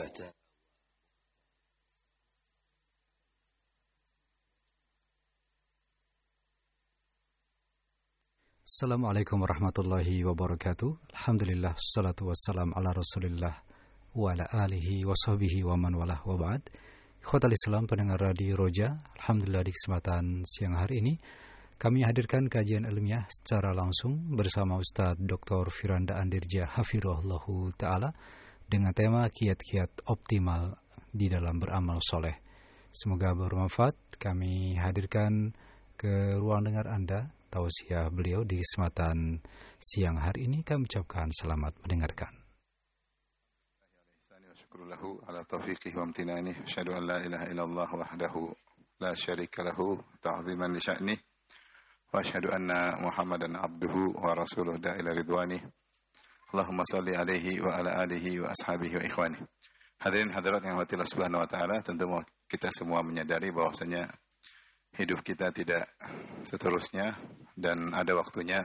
الفتاة. Assalamualaikum warahmatullahi wabarakatuh. Alhamdulillah, salatu wassalam ala rasulillah wa ala alihi wa sahbihi wa man walah wa ba'd. Ikhwatal Islam pendengar Radio Roja, Alhamdulillah di kesempatan siang hari ini kami hadirkan kajian ilmiah secara langsung bersama Ustadz Dr. Firanda Andirja Hafirullahu Ta'ala dengan tema kiat-kiat optimal di dalam beramal soleh. Semoga bermanfaat. Kami hadirkan ke ruang dengar Anda tausiah beliau di kesempatan siang hari ini. Kami ucapkan selamat mendengarkan. Syukurullahu ala taufiqihi wa amtinanihi. Asyhadu an la ilaha illallah wahdahu la syarika lahu ta'ziman li sya'nih. Wa asyhadu anna Muhammadan abduhu wa rasuluh da'ila ridwanih. Allahumma salli alaihi wa ala alihi wa ashabihi wa ikhwani. Hadirin hadirat yang Allah Subhanahu wa taala, tentu kita semua menyadari bahwasanya hidup kita tidak seterusnya dan ada waktunya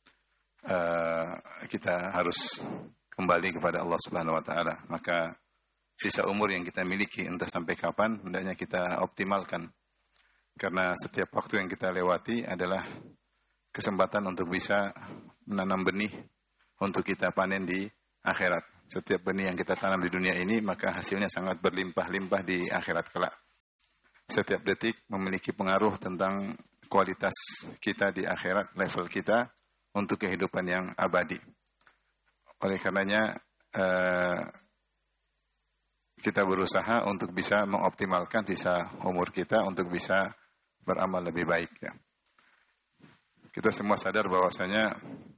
kita harus kembali kepada Allah Subhanahu wa taala. Maka sisa umur yang kita miliki entah sampai kapan hendaknya kita optimalkan. Karena setiap waktu yang kita lewati adalah kesempatan untuk bisa menanam benih untuk kita panen di akhirat. Setiap benih yang kita tanam di dunia ini maka hasilnya sangat berlimpah-limpah di akhirat kelak. Setiap detik memiliki pengaruh tentang kualitas kita di akhirat, level kita untuk kehidupan yang abadi. Oleh karenanya kita berusaha untuk bisa mengoptimalkan sisa umur kita untuk bisa beramal lebih baik. Ya. Kita semua sadar bahwasanya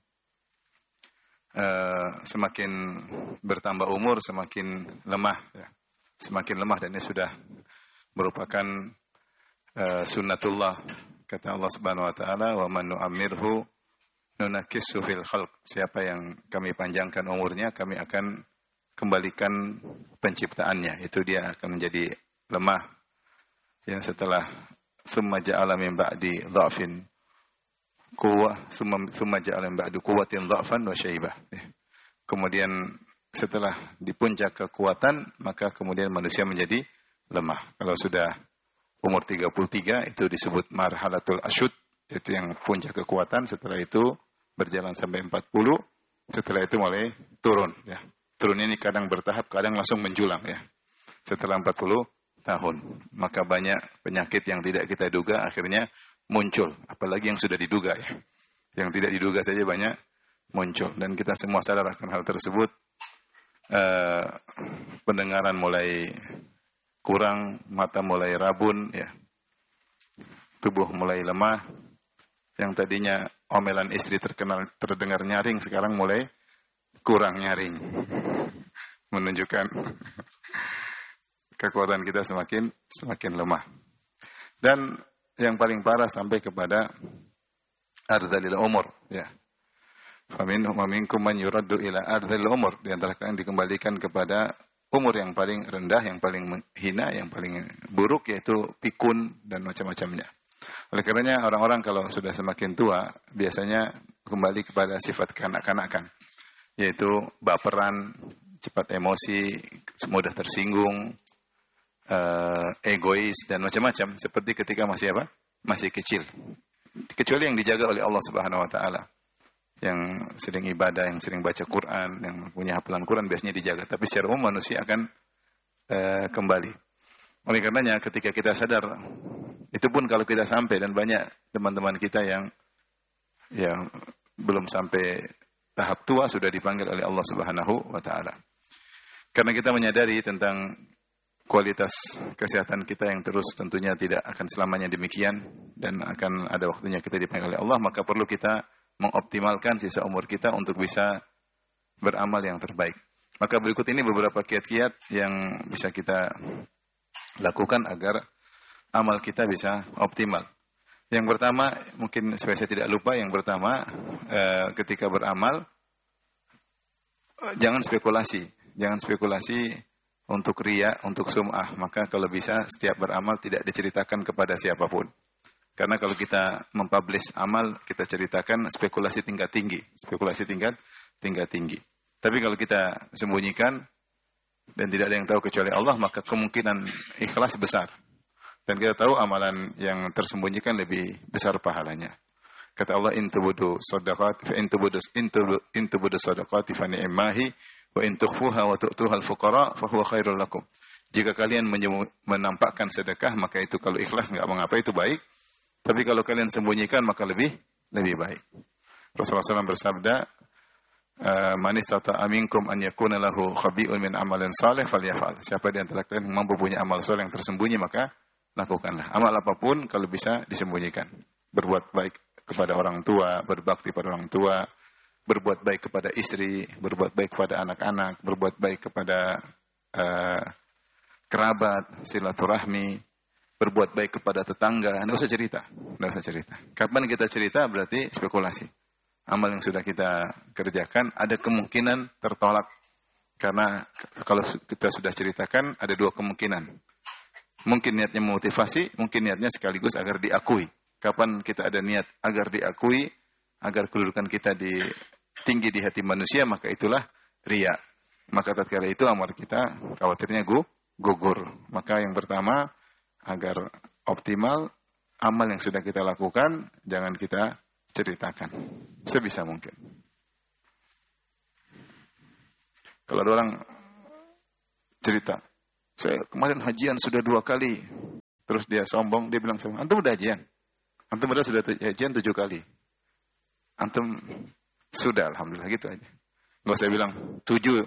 semakin bertambah umur semakin lemah. Ya. Semakin lemah dan ini sudah merupakan sunnatullah. Kata Allah Subhanahu wa taala, "Wa man nu'ammirhu nunakkisu fil khalq." Siapa yang kami panjangkan umurnya, kami akan kembalikan penciptaannya. Itu dia akan menjadi lemah. Ya, setelah summa ja'ala min ba'di dha'fin quwwah, summa ja'ala min ba'di quwwatin dha'fan wa syaibah. Kemudian setelah di puncak kekuatan, maka kemudian manusia menjadi lemah. Kalau sudah umur 33 itu disebut marhalatul asyud, itu yang puncak kekuatan. Setelah itu berjalan sampai 40, setelah itu mulai turun. Ya. Turun ini kadang bertahap, kadang langsung menjulang. Ya. Setelah 40 tahun, maka banyak penyakit yang tidak kita duga akhirnya muncul. Apalagi yang sudah diduga. Ya. Yang tidak diduga saja banyak muncul. Dan kita semua sadar akan hal tersebut. Pendengaran mulai kurang, mata mulai rabun, ya. Tubuh mulai lemah. Yang tadinya omelan istri terdengar nyaring, sekarang mulai kurang nyaring. Menunjukkan kekuatan kita semakin lemah. Dan yang paling parah sampai kepada ardhalil umur, ya. Faminkum man yuraddu ila ardhalil umur. Di antara kalian dikembalikan kepada umur yang paling rendah, yang paling hina, yang paling buruk, yaitu pikun dan macam-macamnya. Oleh karenanya orang-orang kalau sudah semakin tua, biasanya kembali kepada sifat kekanak-kanakan, yaitu baperan, cepat emosi, mudah tersinggung, egois, dan macam-macam, seperti ketika masih kecil. Kecuali yang dijaga oleh Allah Subhanahu wa taala. Yang sering ibadah, yang sering baca Quran, yang punya hafalan Quran biasanya dijaga. Tapi secara umum manusia akan kembali. Oleh karenanya ketika kita sadar, itu pun kalau kita sampai, dan banyak teman-teman kita yang belum sampai tahap tua sudah dipanggil oleh Allah Subhanahu wa taala. Karena kita menyadari tentang kualitas kesehatan kita yang terus tentunya tidak akan selamanya demikian dan akan ada waktunya kita dipanggil oleh Allah, maka perlu kita mengoptimalkan sisa umur kita untuk bisa beramal yang terbaik. Maka berikut ini beberapa kiat-kiat yang bisa kita lakukan agar amal kita bisa optimal. Yang pertama, mungkin supaya saya tidak lupa, yang pertama ketika beramal jangan spekulasi. Jangan spekulasi untuk riya, untuk sum'ah. Maka kalau bisa setiap beramal tidak diceritakan kepada siapapun. Karena kalau kita mempublish amal, kita ceritakan spekulasi tingkat tinggi. Spekulasi tingkat tinggi. Tapi kalau kita sembunyikan, dan tidak ada yang tahu kecuali Allah, maka kemungkinan ikhlas besar. Dan kita tahu amalan yang tersembunyikan lebih besar pahalanya. Kata Allah, in tubudu sadaqati fa ni'mahi wa in tukhfuha wa tu'tuha al-fuqara fa huwa khairul lakum. Jika kalian menampakkan sedekah, maka itu kalau ikhlas enggak mengapa, itu baik. Tapi kalau kalian sembunyikan, maka lebih baik. Rasulullah SAW bersabda, man istata'a minkum an yakuna lahu khabi'un min amalin salih falyaf'al. Siapa di antara kalian mampu punya amal saleh yang tersembunyi, maka lakukanlah. Amal apapun kalau bisa disembunyikan. Berbuat baik kepada orang tua, berbakti pada orang tua, berbuat baik kepada istri, berbuat baik kepada anak-anak, berbuat baik kepada kerabat, silaturahmi, berbuat baik kepada tetangga. Nggak usah cerita. Kapan kita cerita berarti spekulasi. Amal yang sudah kita kerjakan ada kemungkinan tertolak. Karena kalau kita sudah ceritakan ada dua kemungkinan. Mungkin niatnya memotivasi, mungkin niatnya sekaligus agar diakui. Kapan kita ada niat agar diakui, agar kedudukan kita tinggi di hati manusia, maka itulah riya. Maka tatkala itu amal kita khawatirnya gugur. Maka yang pertama, agar optimal, amal yang sudah kita lakukan, jangan kita ceritakan. Sebisa mungkin. Kalau ada orang cerita, saya kemarin hajian sudah 2 kali. Terus dia sombong, dia bilang sama, antum udah hajian? Antum udah sudah hajian 7 kali. Antum sudah, alhamdulillah, gitu aja. Nggak usah bilang 7.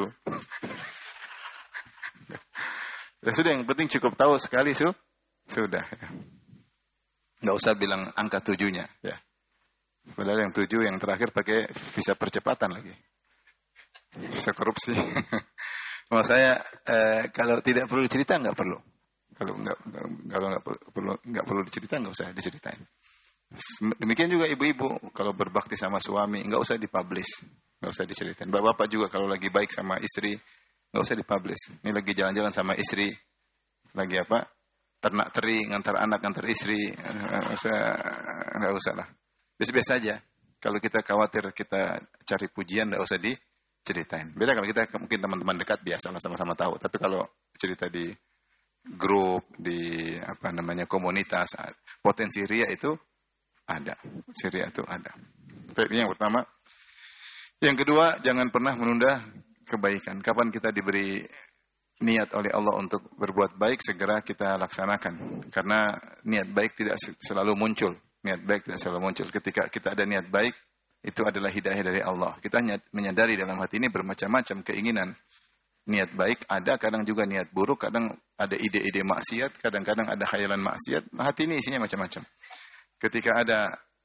Ya sudah, yang penting cukup tahu sekali sudah. Ya. Nggak usah bilang angka 7-nya. Ya. Padahal yang 7 yang terakhir pakai visa percepatan lagi. Visa korupsi. Maksud saya kalau tidak perlu dicerita nggak perlu. Kalau nggak perlu dicerita, nggak usah diceritain. Demikian juga ibu-ibu kalau berbakti sama suami nggak usah dipublish, nggak usah diceritain. Bapak juga kalau lagi baik sama istri nggak usah dipublish. Ini lagi jalan-jalan sama istri, lagi apa? Ternak teri, ngantar anak, ngantar istri, nggak usah lah. Biasa-biasa aja. Kalau kita khawatir kita cari pujian, nggak usah diceritain. Beda kalau kita mungkin teman-teman dekat biasalah sama-sama tahu. Tapi kalau cerita di grup, di komunitas, potensi ria itu ada. Ria itu ada. Ini yang pertama. Yang kedua, jangan pernah menunda kebaikan. Kapan kita diberi niat oleh Allah untuk berbuat baik, segera kita laksanakan. Karena niat baik tidak selalu muncul. Ketika kita ada niat baik, itu adalah hidayah dari Allah. Kita menyadari dalam hati ini bermacam-macam keinginan. Niat baik ada, kadang juga niat buruk, kadang ada ide-ide maksiat, kadang-kadang ada khayalan maksiat. Hati ini isinya macam-macam. Ketika ada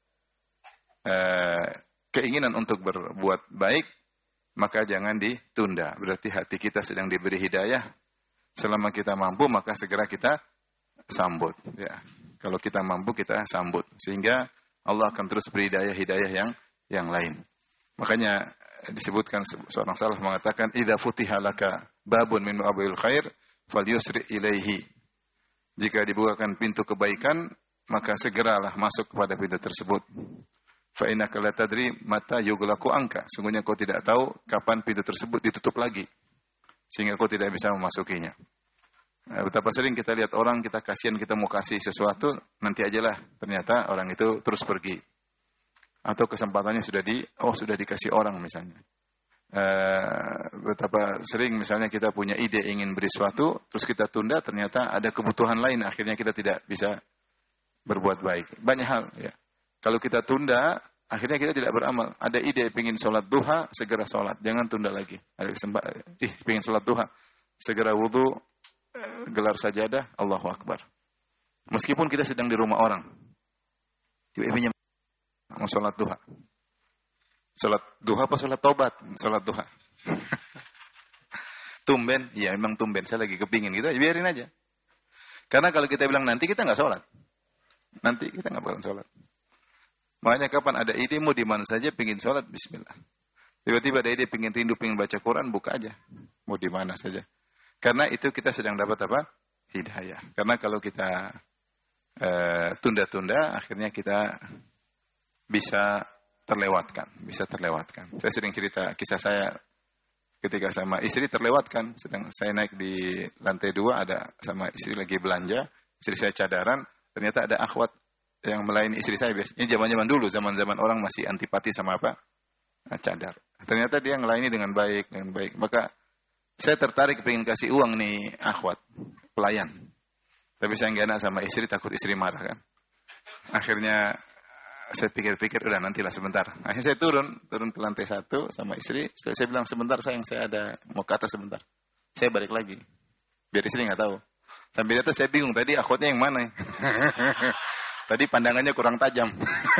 keinginan untuk berbuat baik, maka jangan ditunda. Berarti hati kita sedang diberi hidayah. Selama kita mampu, maka segera kita sambut. Ya. Kalau kita mampu, kita sambut. Sehingga Allah akan terus beri hidayah yang lain. Makanya disebutkan seorang salaf mengatakan, "Idza futiha laka babun min abwabil khair, falyusri ilaihi." Jika dibukakan pintu kebaikan, maka segeralah masuk kepada pintu tersebut. Fa innaka la tadri mata yughlaqu anka. Sungguhnya kau tidak tahu kapan pintu tersebut ditutup lagi, sehingga kau tidak bisa memasukinya. Betapa sering kita lihat orang, kita kasihan, kita mau kasih sesuatu, nanti ajalah, ternyata orang itu terus pergi. Atau kesempatannya sudah dikasih orang misalnya. Betapa sering misalnya kita punya ide ingin beri sesuatu, terus kita tunda, ternyata ada kebutuhan lain, akhirnya kita tidak bisa berbuat baik. Banyak hal ya. Kalau kita tunda, akhirnya kita tidak beramal. Ada ide ingin sholat duha, segera sholat, jangan tunda lagi. Ada kesempatan, ingin sholat duha, segera wudu, gelar sajadah, Allahu Akbar. Meskipun kita sedang di rumah orang, tiba-tiba mau sholat duha. Sholat duha apa sholat tobat? Sholat duha. Tumben, ya memang tumben. Saya lagi kepingin gitu, biarin aja. Karena kalau kita bilang nanti, kita nggak sholat. Nanti kita nggak bakal sholat. Makanya kapan ada ide, mau di mana saja pingin sholat, bismillah. Tiba-tiba ada ide pingin rindu, pingin baca Quran, buka aja. Mau di mana saja. Karena itu kita sedang dapat apa? Hidayah. Karena kalau kita tunda-tunda, akhirnya kita bisa terlewatkan. Saya sering cerita kisah saya ketika sama istri terlewatkan. Sedang saya naik di lantai 2, ada sama istri lagi belanja, istri saya cadaran, ternyata ada akhwat yang melayani istri saya. Biasanya zaman-zaman dulu, zaman-zaman orang masih antipati sama apa? Cadar. Ternyata dia ngelayani dengan baik, Maka saya tertarik pengen kasih uang nih akhwat, pelayan. Tapi saya nggak enak sama istri, takut istri marah kan. Akhirnya saya pikir-pikir, udah nantilah sebentar. Akhirnya saya turun ke lantai 1 sama istri. Setelah saya bilang, sebentar sayang, saya ada mau ke atas sebentar. Saya balik lagi. Biar istri nggak tahu. Sambil di atas saya bingung, tadi akhwatnya yang mana? Tadi pandangannya kurang tajam.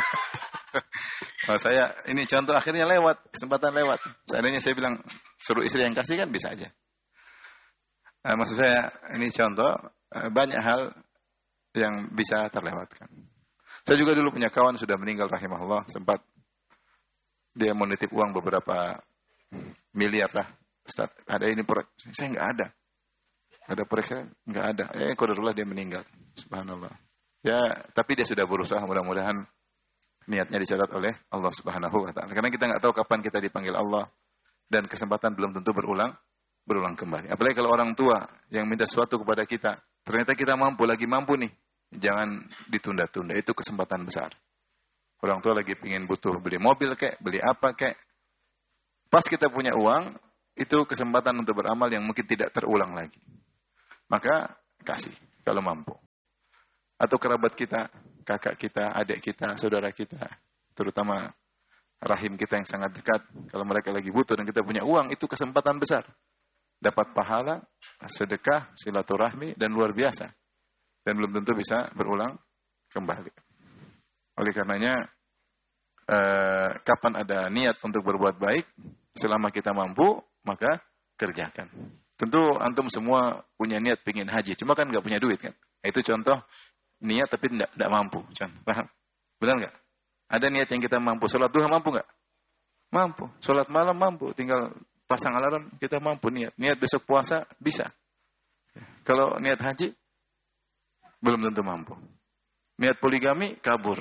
Saya, ini contoh akhirnya lewat, kesempatan lewat. Seandainya saya bilang, suruh istri yang kasih kan bisa aja. Maksud saya, ini contoh, banyak hal yang bisa terlewatkan. Saya juga dulu punya kawan sudah meninggal rahimahullah, sempat dia mau nitip uang beberapa miliar lah. Ustaz, ada ini proyek, saya nggak ada. Ada proyek saya nggak ada. Qadarullah dia meninggal, subhanallah. Ya, tapi dia sudah berusaha, mudah-mudahan niatnya dicatat oleh Allah Subhanahu wa taala. Karena kita nggak tahu kapan kita dipanggil Allah dan kesempatan belum tentu berulang kembali. Apalagi kalau orang tua yang minta sesuatu kepada kita, ternyata kita lagi mampu nih. Jangan ditunda-tunda, itu kesempatan besar. Orang tua lagi pingin butuh beli mobil kek, beli apa kek. Pas kita punya uang, itu kesempatan untuk beramal yang mungkin tidak terulang lagi. Maka kasih kalau mampu. Atau kerabat kita, kakak kita, adik kita, saudara kita, terutama rahim kita yang sangat dekat. Kalau mereka lagi butuh dan kita punya uang, itu kesempatan besar. Dapat pahala, sedekah, silaturahmi, dan luar biasa. Dan belum tentu bisa berulang kembali. Oleh karenanya, kapan ada niat untuk berbuat baik, selama kita mampu, maka kerjakan. Tentu antum semua punya niat pengen haji, cuma kan nggak punya duit kan. Itu contoh niat tapi tidak mampu. Paham? Benar nggak? Ada niat yang kita mampu. Sholat duha mampu nggak? Mampu. Sholat malam mampu. Tinggal pasang alarm, kita mampu niat. Niat besok puasa bisa. Kalau niat haji, belum tentu mampu. Niat poligami, kabur.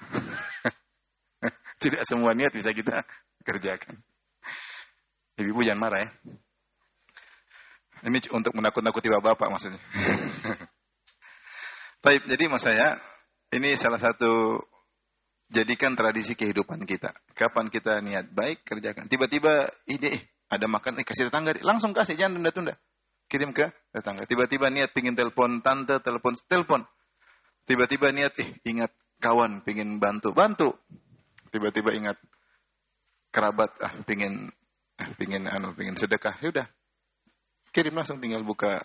Tidak semua niat bisa kita kerjakan. Ibu jangan marah ya. Ini untuk menakut-nakuti bapak maksudnya. Baik, jadi mas saya, ini salah satu, jadikan tradisi kehidupan kita. Kapan kita niat baik, kerjakan. Tiba-tiba ide, ada makan, kasih tetangga, langsung kasih, jangan tunda-tunda. Kirim ke tetangga. Tiba-tiba niat pingin telepon tante, telepon. Tiba-tiba niat, ingat kawan pingin bantu. Tiba-tiba ingat kerabat, pingin sedekah. Yaudah, kirim langsung, tinggal buka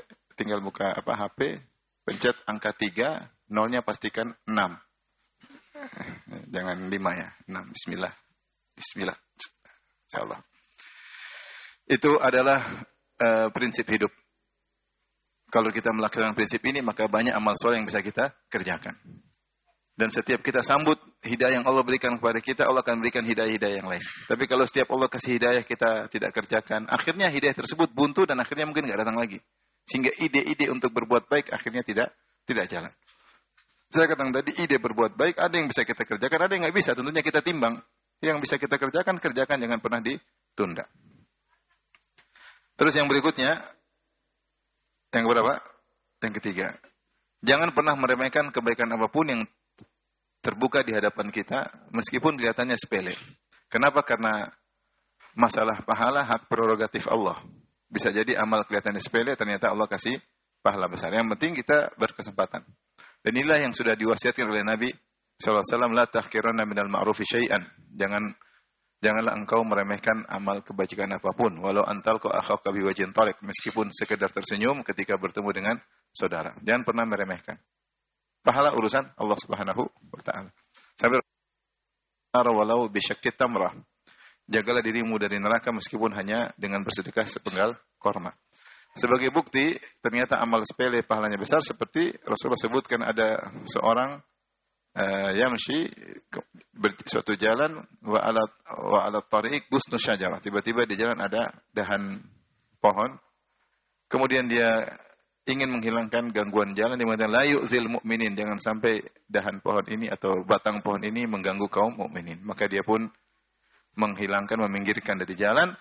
HP, pencet angka 3, nolnya pastikan 6. Jangan 5 ya, 6. Bismillah. Insyaallah. Itu adalah prinsip hidup. Kalau kita melakukan prinsip ini, maka banyak amal soleh yang bisa kita kerjakan. Dan setiap kita sambut hidayah yang Allah berikan kepada kita, Allah akan berikan hidayah-hidayah yang lain. Tapi kalau setiap Allah kasih hidayah kita tidak kerjakan, akhirnya hidayah tersebut buntu dan akhirnya mungkin nggak datang lagi. Sehingga ide-ide untuk berbuat baik akhirnya tidak jalan. Saya katakan tadi, ide berbuat baik ada yang bisa kita kerjakan, ada yang nggak bisa. Tentunya kita timbang. Yang bisa kita kerjakan, jangan pernah ditunda. Terus yang berikutnya, yang berapa? Yang ketiga. Jangan pernah meremehkan kebaikan apapun yang terbuka di hadapan kita, meskipun kelihatannya sepele. Kenapa? Karena masalah pahala hak prerogatif Allah. Bisa jadi amal kelihatannya sepele, ternyata Allah kasih pahala besar. Yang penting kita berkesempatan. Dan inilah yang sudah diwasiatkan oleh Nabi SAW, la tahqiranna minal ma'rufi syai'an. Janganlah engkau meremehkan amal kebajikan apapun, walau antal ko akhaka biwajhin tariq, meskipun sekedar tersenyum ketika bertemu dengan saudara. Jangan pernah meremehkan. Pahala urusan Allah Subhanahu wa taala. Sabir walau bisyaqqit tamrah. Jagalah dirimu dari neraka meskipun hanya dengan bersedekah sepenggal korma. Sebagai bukti, ternyata amal sepele pahalanya besar, seperti Rasulullah sebutkan ada seorang yamshi suatu jalan wa ala tariq gusnu syajarah. Tiba-tiba di jalan ada dahan pohon. Kemudian dia ingin menghilangkan gangguan jalan, di mana la yu'zil mu'minin, jangan sampai dahan pohon ini atau batang pohon ini mengganggu kaum mukminin. Maka dia pun meminggirkan dari jalan.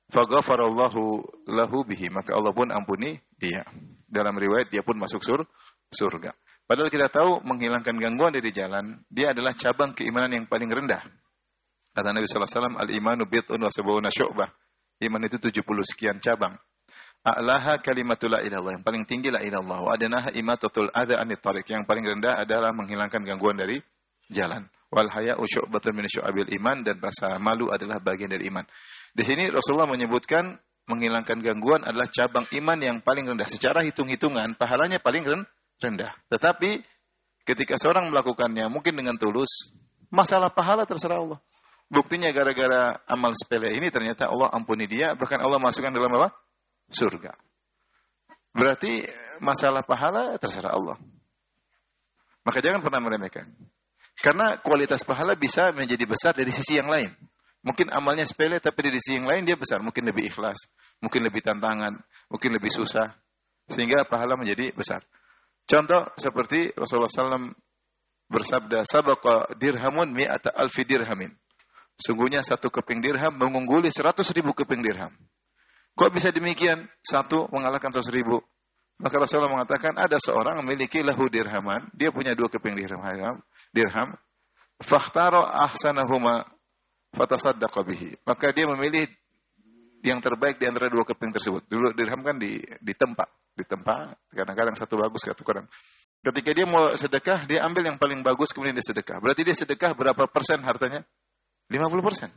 Faghfarallahu lahu bihi, maka Allah pun ampuni dia. Dalam riwayat dia pun masuk surga. Padahal kita tahu menghilangkan gangguan dari jalan, dia adalah cabang keimanan yang paling rendah. Kata Nabi sallallahu alaihi wasallam, al-imanu bid'un wa sab'una syu'bah. Iman itu 70 sekian cabang. A'laha kalimatul la ilaha illallah, yang paling tinggi la ilaha illallah. Wa adnaha imatatul adza anit tariq, yang paling rendah adalah menghilangkan gangguan dari jalan. Wal haya'u syu'batun min syu'abil iman, dan rasa malu adalah bagian dari iman. Di sini Rasulullah menyebutkan menghilangkan gangguan adalah cabang iman yang paling rendah. Secara hitung-hitungan pahalanya paling rendah. Tetapi ketika seorang melakukannya mungkin dengan tulus, masalah pahala terserah Allah. Buktinya gara-gara amal sepele ini ternyata Allah ampuni dia, bahkan Allah masukkan dalam apa? Surga. Berarti masalah pahala terserah Allah. Maka jangan pernah meremehkan. Karena kualitas pahala bisa menjadi besar dari sisi yang lain. Mungkin amalnya sepele, tapi dari sisi yang lain dia besar. Mungkin lebih ikhlas, mungkin lebih tantangan, mungkin lebih susah. Sehingga pahala menjadi besar. Contoh seperti Rasulullah SAW bersabda, sabaqa dirhamun mi'ata alfi dirhamin. Sungguhnya 1 keping dirham mengungguli 100.000 keping dirham. Kok bisa demikian? 1 mengalahkan 100.000. Maka Rasulullah mengatakan ada seorang memiliki lahu dirhaman, dia punya 2 keping dirham. Fakhtaro ahsanahuma fatasaddaqa bihi. Maka dia memilih yang terbaik di antara 2 keping tersebut. Dulu dirham kan ditempa, kadang-kadang satu bagus, satu kurang. Ketika dia mau sedekah, dia ambil yang paling bagus kemudian dia sedekah. Berarti dia sedekah berapa persen hartanya? 50%.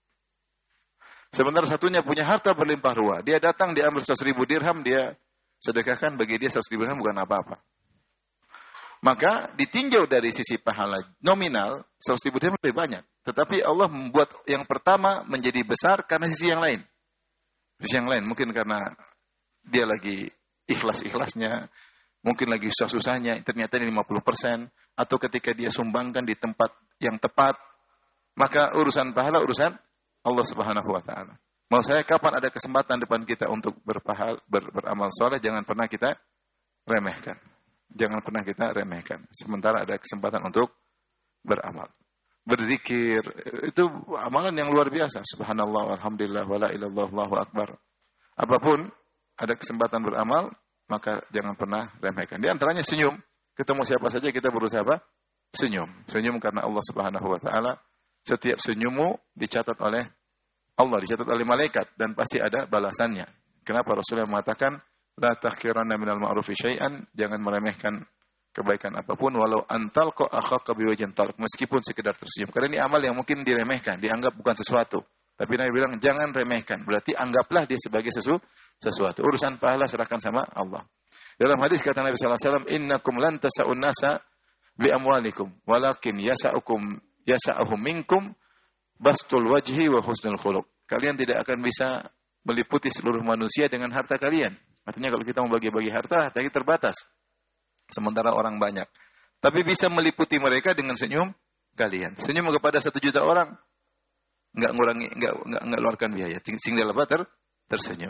Sementara satunya punya harta berlimpah ruah. Dia datang, dia ambil 100.000 dirham, dia sedekahkan, bagi dia 100.000 dirham bukan apa-apa. Maka ditinjau dari sisi pahala nominal, 100.000 dirham lebih banyak. Tetapi Allah membuat yang pertama menjadi besar karena sisi yang lain. Sisi yang lain mungkin karena dia lagi ikhlas-ikhlasnya, mungkin lagi susah-susahnya, ternyata ini 50%. Atau ketika dia sumbangkan di tempat yang tepat, maka urusan pahala urusan Allah Subhanahu wa taala. Mau saya kapan ada kesempatan depan kita untuk beramal soleh, jangan pernah kita remehkan. Jangan pernah kita remehkan. Sementara ada kesempatan untuk beramal. Berzikir, itu amalan yang luar biasa. Subhanallah, alhamdulillah, wala ilallah, Allahu akbar. Apapun ada kesempatan beramal, maka jangan pernah remehkan. Di antaranya senyum. Ketemu siapa saja kita berusaha apa? Senyum. Senyum karena Allah Subhanahu wa taala. Setiap senyummu dicatat oleh Allah, dicatat oleh malaikat, dan pasti ada balasannya. Kenapa Rasulullah mengatakan, la takhiranna minal ma'rufi syai'an, jangan meremehkan kebaikan apapun, walau antalqa akhaka biwajhin talq, meskipun sekedar tersenyum. Karena ini amal yang mungkin diremehkan, dianggap bukan sesuatu. Tapi Nabi bilang, jangan remehkan. Berarti anggaplah dia sebagai sesuatu. Urusan pahala serahkan sama Allah. Dalam hadis kata Nabi SAW, innakum lan tasa'un nasa bi amwalikum, walakin yasa'ahum minkum bastul wajhi wa husnul khuluq. Kalian tidak akan bisa meliputi seluruh manusia dengan harta kalian. Artinya kalau kita mau bagi-bagi harta kita terbatas. Sementara orang banyak. Tapi bisa meliputi mereka dengan senyum kalian. Senyum kepada 1 juta orang, enggak ngurangi, enggak luarkan biaya. Tinggal apa? Tersenyum.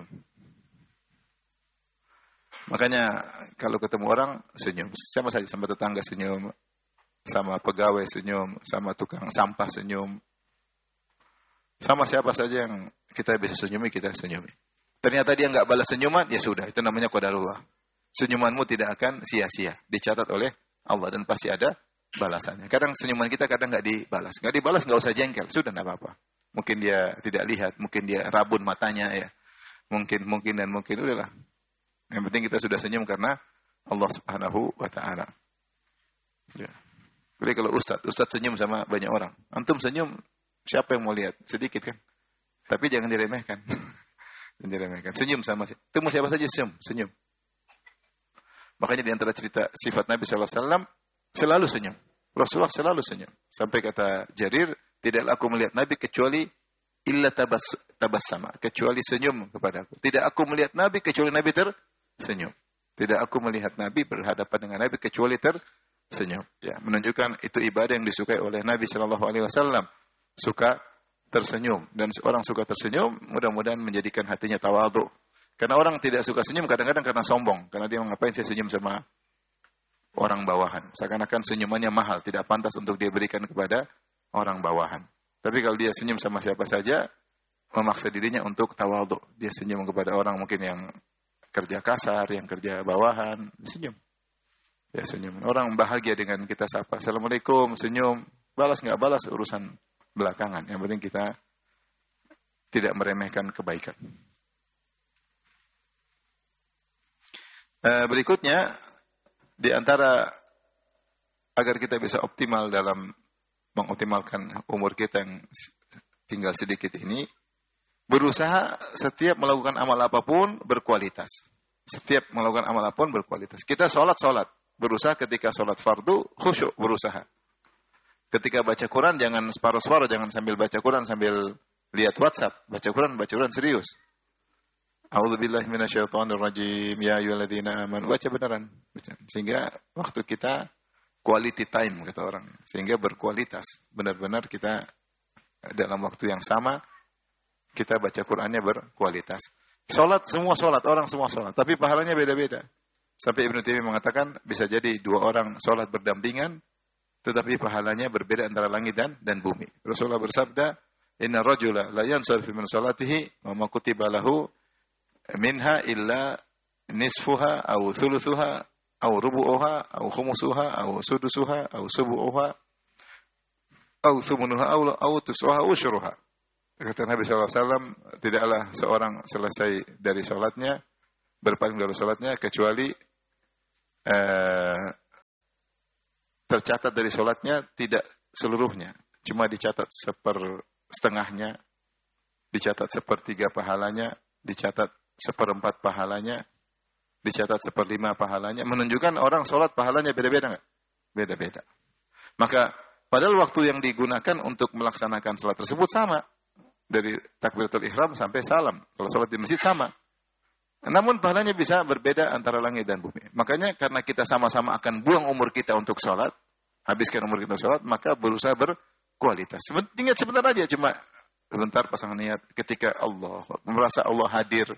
Makanya kalau ketemu orang senyum. Sama saja, sama tetangga senyum, sama pegawai senyum, sama tukang sampah senyum. Sama siapa saja yang kita bisa senyumi, kita senyumi. Ternyata dia enggak balas senyuman, ya sudah, itu namanya qadarullah. Senyumanmu tidak akan sia-sia, dicatat oleh Allah dan pasti ada balasannya. Kadang senyuman kita kadang enggak dibalas. Enggak dibalas enggak usah jengkel, sudah enggak apa-apa. Mungkin dia tidak lihat, mungkin dia rabun matanya ya. Mungkin udahlah. Yang penting kita sudah senyum karena Allah Subhanahu wa taala. Ya. Jadi kalau Ustaz senyum sama banyak orang. Antum senyum, siapa yang mau lihat? Sedikit kan? Tapi jangan diremehkan. Jangan diremehkan. Senyum sama temu siapa saja senyum. Makanya di antara cerita sifat Nabi sallallahu alaihi wasallam selalu senyum. Rasulullah selalu senyum. Sampai kata Jarir, tidaklah aku melihat Nabi kecuali illa tabassama, kecuali senyum kepadaku. Tidak aku melihat Nabi kecuali Nabi tersenyum. Tidak aku melihat Nabi berhadapan dengan Nabi kecuali tersenyum. Ya, menunjukkan itu ibadah yang disukai oleh Nabi sallallahu alaihi wasallam. Suka tersenyum, dan seorang suka tersenyum mudah-mudahan menjadikan hatinya tawadhu. Karena orang tidak suka senyum kadang-kadang karena sombong, karena dia ngapain saya senyum sama orang bawahan. Seakan-akan senyumannya mahal, tidak pantas untuk dia berikan kepada orang bawahan. Tapi kalau dia senyum sama siapa saja, memaksa dirinya untuk tawadhu. Dia senyum kepada orang mungkin yang kerja kasar, yang kerja bawahan, senyum. Ya senyum. Orang bahagia dengan kita sapa. Assalamualaikum, senyum. Balas nggak balas urusan belakangan. Yang penting kita tidak meremehkan kebaikan. Berikutnya, di antara agar kita bisa optimal dalam mengoptimalkan umur kita yang tinggal sedikit ini, berusaha setiap melakukan amal apapun berkualitas. Setiap melakukan amal apapun berkualitas. Kita sholat, berusaha ketika sholat fardu, khusyuk, berusaha. Ketika baca Quran, jangan separuh-separuh, jangan sambil baca Quran, sambil lihat WhatsApp. Baca Quran serius. A'udzubillahi minasyaitonirrajim, ya ayyuhalladzina amanu. Baca beneran. Sehingga waktu kita quality time, kata orang. Sehingga berkualitas. Benar-benar kita dalam waktu yang sama, kita baca Qurannya berkualitas. Sholat, orang semua sholat. Tapi pahalanya beda-beda. Sampai Ibnu Taimiyah mengatakan, bisa jadi dua orang sholat berdampingan, tetapi pahalanya berbeda antara langit dan bumi. Rasulullah bersabda, Inna rajula la yansarifu min sholatihi, wa ma kutiba lahu minha illa nisfuha, au thuluthuha, au rubu'uha, au khumusuha, au sudusuha, au subu'uha, au thumunuha, au tusuha, au syuruha. Kata Nabi SAW, tidaklah seorang selesai dari sholatnya, berpaling dari sholatnya, kecuali tercatat dari sholatnya tidak seluruhnya. Cuma dicatat setengahnya, dicatat sepertiga pahalanya, dicatat seperempat pahalanya, dicatat seperlima pahalanya. Menunjukkan orang sholat pahalanya beda-beda nggak? Beda-beda. Maka padahal waktu yang digunakan untuk melaksanakan sholat tersebut sama. Dari takbiratul ihram sampai salam. Kalau sholat di masjid sama. Namun pahalanya bisa berbeda antara langit dan bumi. Makanya karena kita sama-sama akan buang umur kita untuk sholat, habiskan umur kita sholat, maka berusaha berkualitas. Tinggal sebentar aja, cuma sebentar pasangan niat. Ketika Allah, merasa Allah hadir,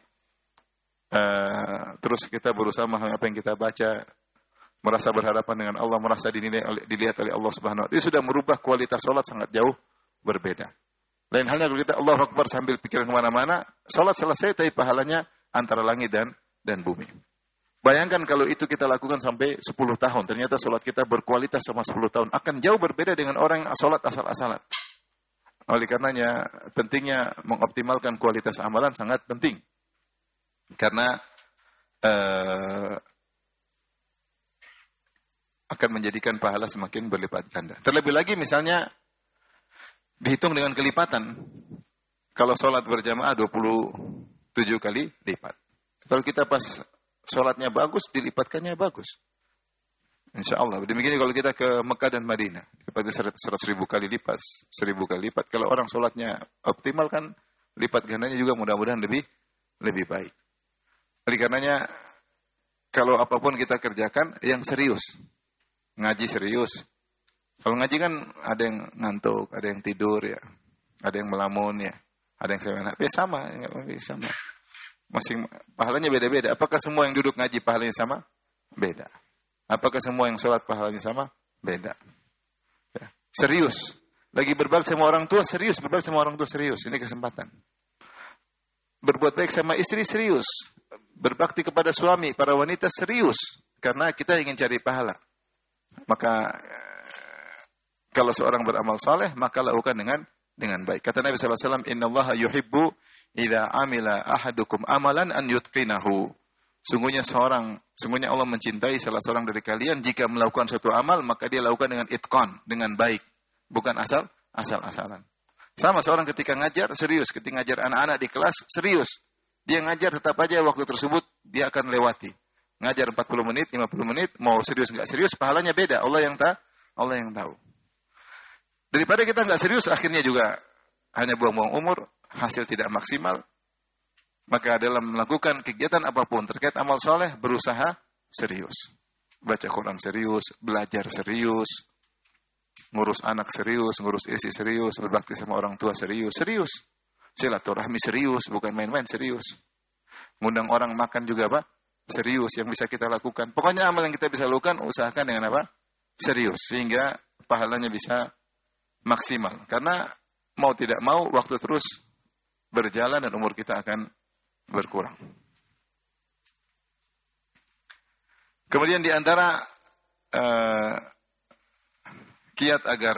terus kita berusaha memahami apa yang kita baca, merasa berhadapan dengan Allah, merasa dilihat oleh Allah Subhanahu wa Ta'ala. Itu sudah merubah kualitas sholat sangat jauh berbeda. Lain halnya kalau kita Allahu Akbar sambil pikiran kemana-mana, sholat selesai tapi pahalanya antara langit dan bumi. Bayangkan kalau itu kita lakukan sampai 10 tahun, ternyata sholat kita berkualitas sama 10 tahun. Akan jauh berbeda dengan orang yang sholat asal-asalan. Oleh karenanya, pentingnya mengoptimalkan kualitas amalan sangat penting. Karena akan menjadikan pahala semakin berlipat ganda. Terlebih lagi misalnya, dihitung dengan kelipatan. Kalau sholat berjamaah 27 kali lipat. Kalau kita pas sholatnya bagus, dilipatkannya bagus. Insya Allah. Demikian kalau kita ke Mekah dan Madinah. Lipatnya 100.000 kali lipat. 1.000 kali lipat. Kalau orang sholatnya optimal kan, lipat gandanya juga mudah-mudahan lebih baik. Oleh karenanya, kalau apapun kita kerjakan, yang serius. Ngaji serius. Kalau ngaji kan ada yang ngantuk, ada yang tidur ya, ada yang melamun ya, ada yang semena. Sama. Masing pahalanya beda-beda. Apakah semua yang duduk ngaji pahalanya sama? Beda. Apakah semua yang sholat pahalanya sama? Beda. Ya. Serius. Lagi berbakti sama orang tua serius, berbakti sama orang tua serius. Ini kesempatan. Berbuat baik sama istri serius. Berbakti kepada suami, para wanita serius. Karena kita ingin cari pahala. Maka kalau seorang beramal saleh, maka lakukan dengan baik. Kata Nabi SAW, Innallaha yuhibbu idza amila ahadukum amalan an yutqinahu. Sungguhnya Allah mencintai salah seorang dari kalian jika melakukan suatu amal, maka dia lakukan dengan itqan, dengan baik, bukan asal-asalan. Sama seorang ketika ngajar serius, ketika ngajar anak-anak di kelas serius. Dia ngajar tetap aja waktu tersebut dia akan lewati. Ngajar 40 menit, 50 menit, mau serius enggak serius, pahalanya beda. Allah yang tahu. Daripada kita nggak serius, akhirnya juga hanya buang-buang umur, hasil tidak maksimal. Maka dalam melakukan kegiatan apapun terkait amal soleh, berusaha serius. Baca Quran serius, belajar serius, ngurus anak serius, ngurus istri serius, berbakti sama orang tua serius. Silaturahmi serius, bukan main-main serius. Ngundang orang makan juga apa? Serius yang bisa kita lakukan. Pokoknya amal yang kita bisa lakukan, usahakan dengan apa? Serius. Sehingga pahalanya bisa maksimal. Karena mau tidak mau waktu terus berjalan dan umur kita akan berkurang. Kemudian di antara kiat agar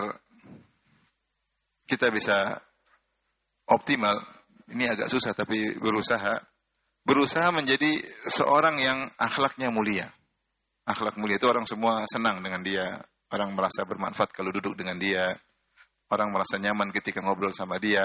kita bisa optimal, ini agak susah tapi berusaha menjadi seorang yang akhlaknya mulia. Akhlak mulia itu orang semua senang dengan dia, orang merasa bermanfaat kalau duduk dengan dia, orang merasa nyaman ketika ngobrol sama dia.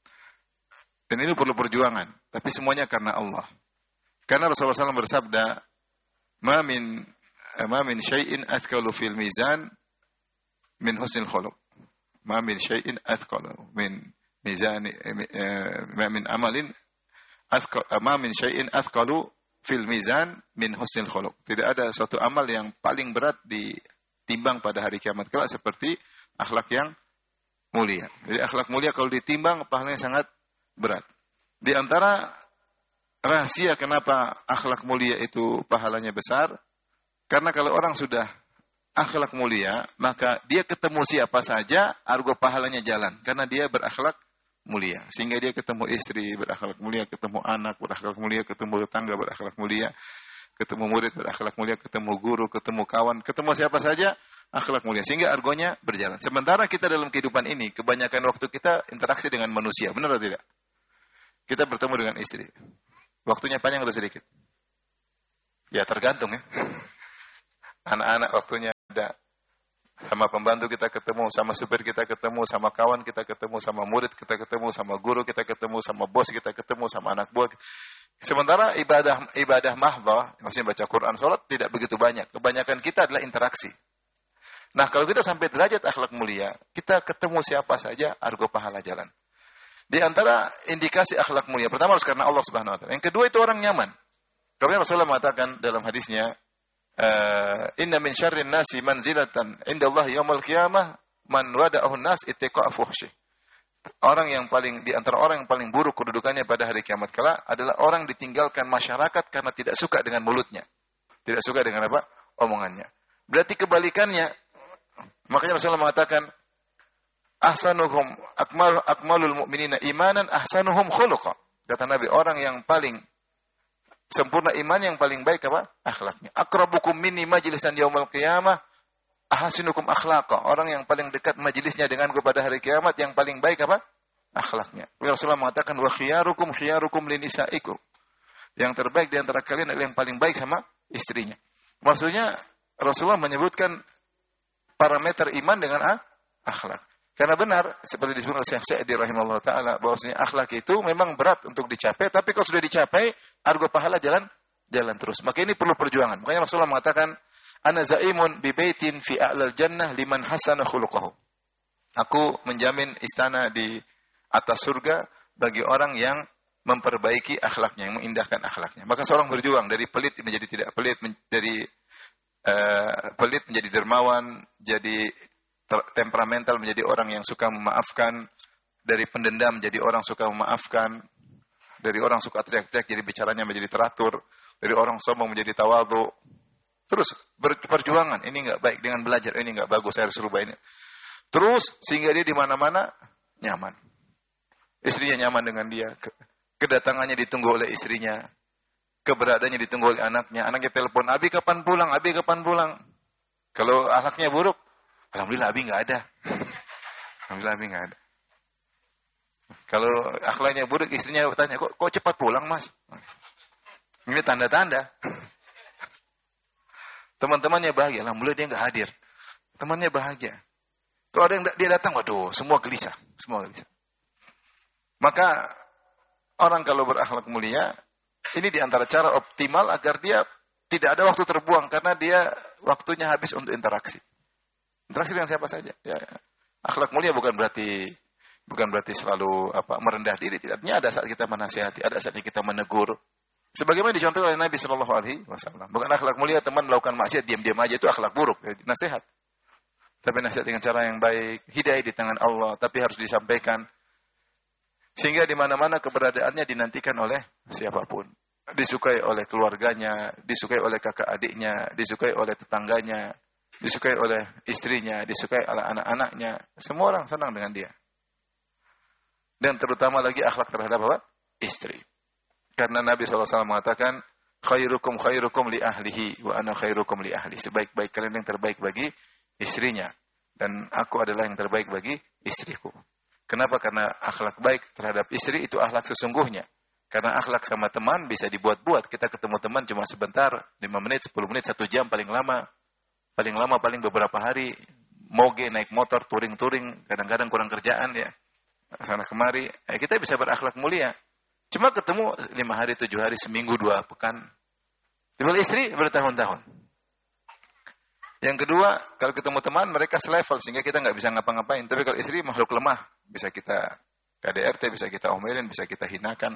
Dan ini perlu perjuangan, tapi semuanya karena Allah. Karena Rasulullah SAW bersabda, ma min syai'in athqalu fil mizan min husnil khuluq. Ma min syai'in athqalu min mizan min amalin ma min syai'in athqalu fil mizan min husnil khuluq. Tidak ada suatu amal yang paling berat ditimbang pada hari kiamat kelak seperti akhlak yang mulia. Jadi akhlak mulia kalau ditimbang pahalanya sangat berat. Di antara rahasia kenapa akhlak mulia itu pahalanya besar, karena kalau orang sudah akhlak mulia, maka dia ketemu siapa saja, argo pahalanya jalan. Karena dia berakhlak mulia. Sehingga dia ketemu istri berakhlak mulia, ketemu anak berakhlak mulia, ketemu tetangga berakhlak mulia, ketemu murid berakhlak mulia, ketemu guru, ketemu kawan, ketemu siapa saja, akhlak mulia. Sehingga argonya berjalan. Sementara kita dalam kehidupan ini, kebanyakan waktu kita interaksi dengan manusia. Benar atau tidak? Kita bertemu dengan istri. Waktunya panjang atau sedikit? Ya tergantung ya. Anak-anak waktunya ada. Sama pembantu kita ketemu, sama supir kita ketemu, sama kawan kita ketemu, sama murid kita ketemu, sama guru kita ketemu, sama bos kita ketemu, sama anak buah. Sementara ibadah mahdhah, maksudnya baca Quran, salat tidak begitu banyak. Kebanyakan kita adalah interaksi. Nah, kalau kita sampai derajat akhlak mulia, kita ketemu siapa saja, argo pahala jalan. Di antara indikasi akhlak mulia, pertama harus karena Allah Subhanahu wa taala. Yang kedua itu orang nyaman. Karena Rasulullah mengatakan dalam hadisnya, inna min syarrin nasi manzilatan indallahi yaumil qiyamah man wada'ahu nas ittiqa'a fuhsyih. Orang yang paling di antara orang yang paling buruk kedudukannya pada hari kiamat kala adalah orang ditinggalkan masyarakat karena tidak suka dengan mulutnya. Tidak suka dengan apa? Omongannya. Berarti kebalikannya. Makanya Rasulullah mengatakan ahsanuhum akmalul mu'minina imanan ahsanuhum khuluqa. Kata Nabi, orang yang paling sempurna iman yang paling baik apa? Akhlaknya. Aqrabukum minni majlisan yaumil qiyamah ahasinukum akhlaqa. Orang yang paling dekat majelisnya denganku pada hari kiamat yang paling baik apa? Akhlaknya. Rasulullah mengatakan wa khiyarukum linisaikum. Yang terbaik di antara kalian adalah yang paling baik sama istrinya. Maksudnya Rasulullah menyebutkan parameter iman dengan akhlak. Karena benar, seperti disebut oleh Syekh Sa'di rahimahullah ta'ala, bahwasanya akhlak itu memang berat untuk dicapai, tapi kalau sudah dicapai, argo pahala jalan terus. Maka ini perlu perjuangan. Makanya Rasulullah mengatakan, ana zaimun bi baitin fi a'lal jannah liman hasana khuluquhu. Aku menjamin istana di atas surga bagi orang yang memperbaiki akhlaknya, yang mengindahkan akhlaknya. Maka seorang berjuang dari pelit menjadi tidak pelit, dari pelit menjadi dermawan, jadi temperamental menjadi orang yang suka memaafkan, dari pendendam menjadi orang suka memaafkan, dari orang suka teriak-teriak jadi bicaranya menjadi teratur, dari orang sombong menjadi tawadhu. Terus perjuangan, ini enggak baik, dengan belajar ini enggak bagus, saya harus rubah ini. Terus sehingga dia di mana-mana nyaman. Istrinya nyaman dengan dia, kedatangannya ditunggu oleh istrinya, keberadaannya ditunggu oleh anaknya. Anaknya telepon, "Abi kapan pulang? Abi kapan pulang?" Kalau akhlaknya buruk, alhamdulillah Abi enggak ada. Alhamdulillah Abi enggak ada. Kalau akhlaknya buruk, istrinya tanya, kok cepat pulang, Mas? Ini tanda-tanda. Teman-temannya bahagia, alhamdulillah dia enggak hadir. Temannya bahagia. Kalau ada yang dia datang, waduh, semua gelisah. Maka orang kalau berakhlak mulia, ini di antara cara optimal agar dia tidak ada waktu terbuang karena dia waktunya habis untuk interaksi. Interaksi dengan siapa saja. Ya. Akhlak mulia bukan berarti selalu merendah diri. Tidaknya ada saat kita menasihati, ada saatnya kita menegur. Sebagaimana dicontohkan oleh Nabi Shallallahu Alaihi Wasallam. Bukan akhlak mulia teman melakukan maksiat diam-diam aja, itu akhlak buruk. Nasihat. Tapi nasihat dengan cara yang baik, hidayah di tangan Allah, tapi harus disampaikan. Sehingga di mana-mana keberadaannya dinantikan oleh siapapun. Disukai oleh keluarganya, disukai oleh kakak adiknya, disukai oleh tetangganya, disukai oleh istrinya, disukai oleh anak-anaknya. Semua orang senang dengan dia. Dan terutama lagi akhlak terhadap apa? Istri. Karena Nabi SAW mengatakan, khairukum khairukum li ahlihi wa ana khairukum li ahli. Sebaik-baik kalian yang terbaik bagi istrinya. Dan aku adalah yang terbaik bagi istriku. Kenapa? Karena akhlak baik terhadap istri itu akhlak sesungguhnya. Karena akhlak sama teman bisa dibuat-buat. Kita ketemu teman cuma sebentar, 5 menit, 10 menit, 1 jam paling lama. Paling beberapa hari. Moge, naik motor, touring-touring. Kadang-kadang kurang kerjaan ya. Sana kemari. Kita bisa berakhlak mulia. Cuma ketemu 5 hari, 7 hari, seminggu, 2 pekan. Tiba istri bertahun-tahun. Yang kedua, kalau ketemu teman, mereka selevel sehingga kita nggak bisa ngapa-ngapain. Tapi kalau istri makhluk lemah, bisa kita KDRT, bisa kita omelin, bisa kita hinakan.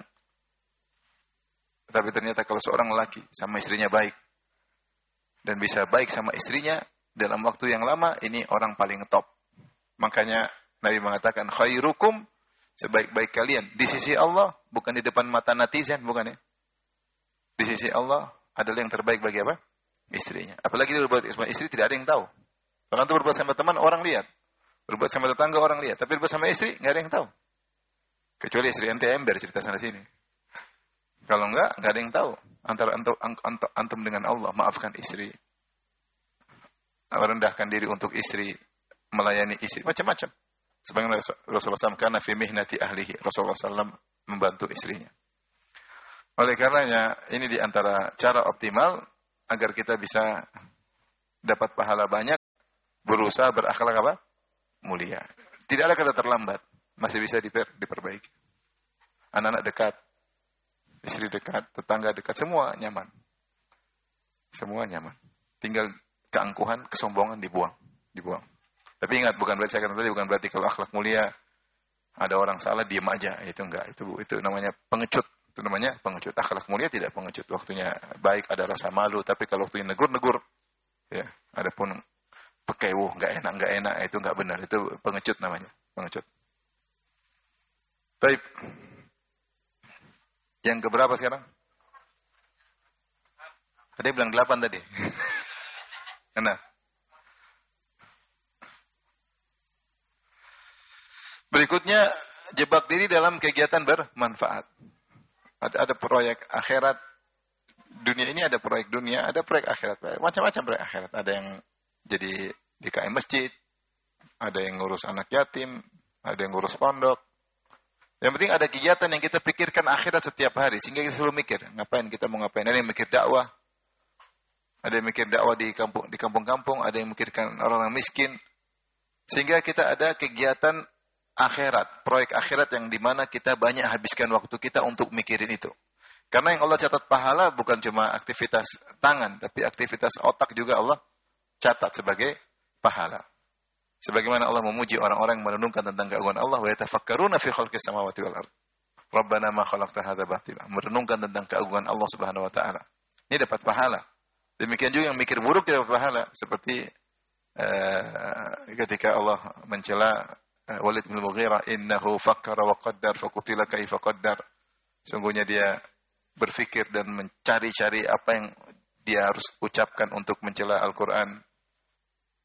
Tapi ternyata kalau seorang lelaki sama istrinya baik dan bisa baik sama istrinya dalam waktu yang lama, ini orang paling top. Makanya Nabi mengatakan khairukum, sebaik-baik kalian di sisi Allah, bukan di depan mata netizen, bukan ya. Di sisi Allah adalah yang terbaik bagi apa? Istrinya. Apalagi dia berbuat sama istri tidak ada yang tahu. Kalau itu berbuat sama teman orang lihat, berbuat sama tetangga orang lihat, tapi berbuat sama istri nggak ada yang tahu. Kecuali istri ente ember cerita sana sini. Kalau nggak ada yang tahu. Antara antum dengan Allah, maafkan istri, merendahkan diri untuk istri, melayani istri, macam-macam. Sebagaimana Rasulullah SAW, karena fi mihnati ahlihi, Rasulullah SAW membantu istrinya. Oleh karenanya, ini di antara cara optimal agar kita bisa dapat pahala banyak, berusaha berakhlak apa? Mulia. Tidak ada kata terlambat, masih bisa diperbaiki. Anak-anak dekat, istri dekat, tetangga dekat, semua nyaman. Semua nyaman. Tinggal keangkuhan, kesombongan dibuang. Tapi ingat, bukan berarti saya kata tadi, bukan berarti kalau akhlak mulia ada orang salah diam aja. Itu enggak. Itu namanya pengecut. Itu namanya pengecut. Akhlak mulia tidak pengecut. Waktunya baik, ada rasa malu. Tapi kalau waktunya negur, ya, adapun pekewuh, enggak enak, itu enggak benar. Itu pengecut namanya. Pengecut. Baik. Yang keberapa sekarang? Tadi bilang 8 tadi. Enak. Berikutnya, jebak diri dalam kegiatan bermanfaat. Ada proyek akhirat. Dunia ini ada proyek dunia, ada proyek akhirat. Macam-macam proyek akhirat. Ada yang jadi DKM masjid, ada yang ngurus anak yatim, ada yang ngurus pondok. Yang penting ada kegiatan yang kita pikirkan akhirat setiap hari. Sehingga kita selalu mikir, ngapain kita mau ngapain. Ada yang mikir dakwah. Ada yang mikir dakwah di kampung-kampung. Ada yang mikirkan orang miskin. Sehingga kita ada kegiatan akhirat, proyek akhirat yang dimana kita banyak habiskan waktu kita untuk mikirin itu. Karena yang Allah catat pahala bukan cuma aktivitas tangan, tapi aktivitas otak juga Allah catat sebagai pahala. Sebagaimana Allah memuji orang-orang yang merenungkan tentang keagungan Allah, wa yatafakkaruna fi khalqis samawati wal ardh. Rabbana ma khalaqta hadza batila. Merenungkan tentang keagungan Allah Subhanahu wa taala. Ini dapat pahala. Demikian juga yang mikir buruk tidak dapat pahala, seperti ketika Allah mencela Walid bin Mughirah, innahu fakkara wa qaddar faqutila kaifa qaddar. Sungguhnya dia berfikir dan mencari-cari apa yang dia harus ucapkan untuk mencela Al-Quran.